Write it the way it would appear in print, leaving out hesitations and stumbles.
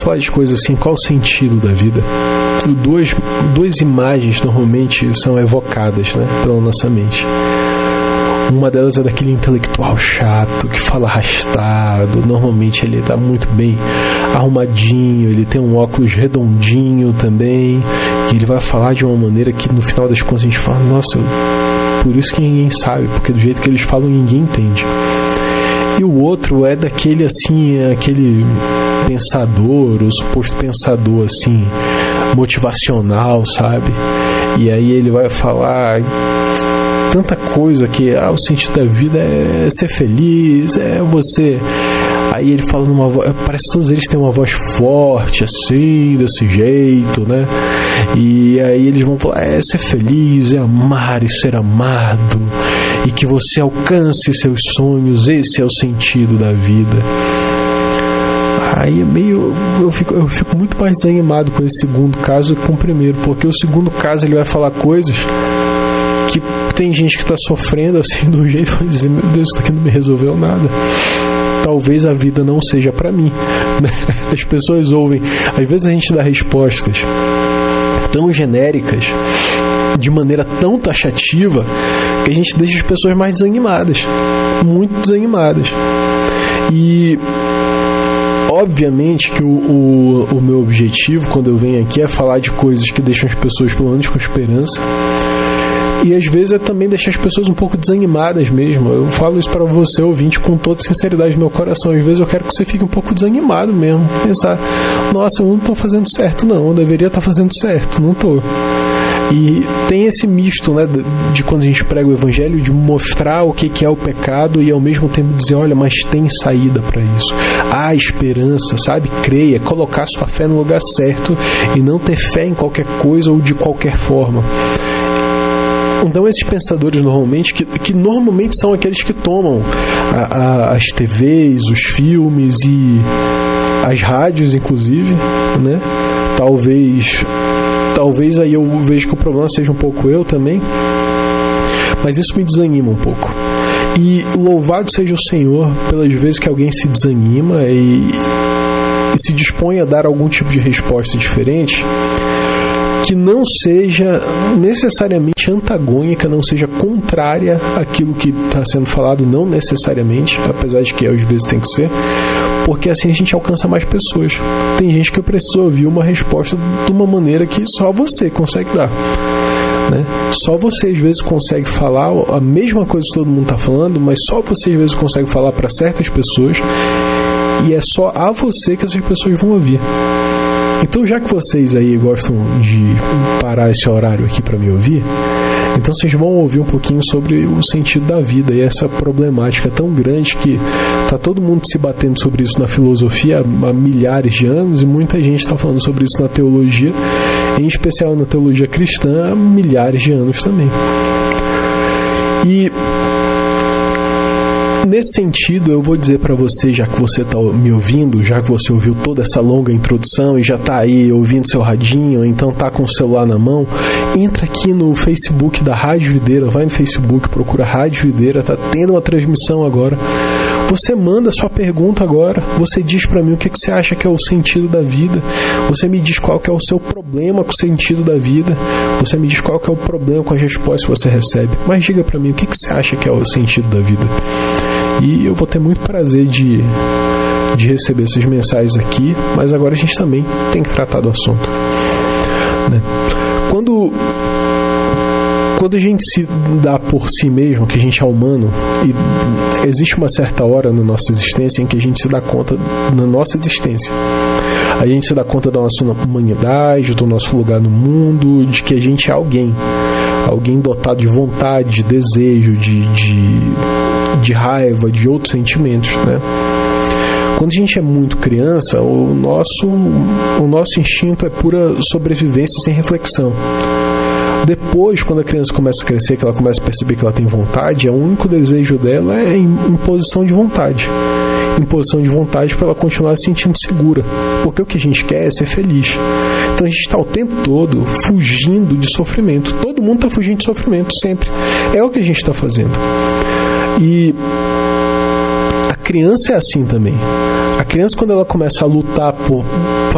falar de coisas assim, qual o sentido da vida? Duas imagens normalmente são evocadas, né, pela nossa mente. Uma delas é daquele intelectual chato, que fala arrastado. Normalmente ele está muito bem arrumadinho, ele tem um óculos redondinho também, e ele vai falar de uma maneira que no final das contas a gente fala, nossa, por isso que ninguém sabe, porque do jeito que eles falam ninguém entende. E o outro é daquele assim, aquele pensador, o suposto pensador assim, motivacional, sabe? E aí ele vai falar tanta coisa que o sentido da vida é ser feliz, é você. Aí ele fala numa voz, parece que todos eles têm uma voz forte, assim, desse jeito, né? E aí eles vão falar, é ser feliz, é amar e ser amado, e que você alcance seus sonhos, esse é o sentido da vida. Aí eu fico muito mais desanimado com esse segundo caso que com o primeiro, porque o segundo caso ele vai falar coisas que tem gente que está sofrendo assim de um jeito, vai dizer, meu Deus, isso aqui não me resolveu nada. Talvez a vida não seja para mim, né? As pessoas ouvem, às vezes a gente dá respostas tão genéricas, de maneira tão taxativa, que a gente deixa as pessoas mais desanimadas, muito desanimadas. E obviamente que o meu objetivo quando eu venho aqui é falar de coisas que deixam as pessoas pelo menos com esperança. E às vezes é também deixar as pessoas um pouco desanimadas mesmo. Eu falo isso para você, ouvinte, com toda sinceridade do meu coração. Às vezes eu quero que você fique um pouco desanimado mesmo. Pensar, nossa, eu não estou fazendo certo não, eu deveria estar fazendo certo, não estou. E tem esse misto, né, de quando a gente prega o evangelho, de mostrar o que é o pecado e ao mesmo tempo dizer, olha, mas tem saída para isso. Há esperança, sabe? Creia, colocar sua fé no lugar certo e não ter fé em qualquer coisa ou de qualquer forma. Então esses pensadores normalmente, que normalmente são aqueles que tomam as TVs, os filmes e as rádios inclusive, né? Talvez aí eu vejo que o problema seja um pouco eu também, mas isso me desanima um pouco. E louvado seja o Senhor pelas vezes que alguém se desanima e se dispõe a dar algum tipo de resposta diferente, que não seja necessariamente antagônica, não seja contrária àquilo que está sendo falado, não necessariamente, apesar de que às vezes tem que ser, porque assim a gente alcança mais pessoas. Tem gente que precisa ouvir uma resposta de uma maneira que só você consegue dar, né? Só você às vezes consegue falar a mesma coisa que todo mundo está falando, mas só você às vezes consegue falar para certas pessoas, e é só a você que essas pessoas vão ouvir. Então, já que vocês aí gostam de parar esse horário aqui para me ouvir, então vocês vão ouvir um pouquinho sobre o sentido da vida e essa problemática tão grande que tá todo mundo se batendo sobre isso na filosofia há milhares de anos, e muita gente está falando sobre isso na teologia, em especial na teologia cristã, há milhares de anos também. E nesse sentido, eu vou dizer para você, já que você está me ouvindo, já que você ouviu toda essa longa introdução e já está aí ouvindo seu radinho, então está com o celular na mão, entra aqui no Facebook da Rádio Videira, vai no Facebook, procura Rádio Videira, está tendo uma transmissão agora. Você manda sua pergunta agora, você diz para mim o que você acha que é o sentido da vida, você me diz qual que é o seu problema com o sentido da vida, você me diz qual que é o problema com as respostas que você recebe, mas diga para mim o que você acha que é o sentido da vida. E eu vou ter muito prazer de receber essas mensagens aqui, mas agora a gente também tem que tratar do assunto, né? Quando a gente se dá por si mesmo, que a gente é humano, e existe uma certa hora na nossa existência em que a gente se dá conta da nossa existência. A gente se dá conta da nossa humanidade, do nosso lugar no mundo, de que a gente é alguém dotado de vontade, de desejo, de raiva, de outros sentimentos, né? Quando a gente é muito criança, o nosso instinto é pura sobrevivência sem reflexão. Depois, quando a criança começa a crescer, que ela começa a perceber que ela tem vontade, o único desejo dela é imposição de vontade. Imposição de vontade para ela continuar se sentindo segura. Porque o que a gente quer é ser feliz. Então a gente está o tempo todo fugindo de sofrimento. Todo mundo está fugindo de sofrimento, sempre. É o que a gente está fazendo. E a criança é assim também. A criança, quando ela começa a lutar por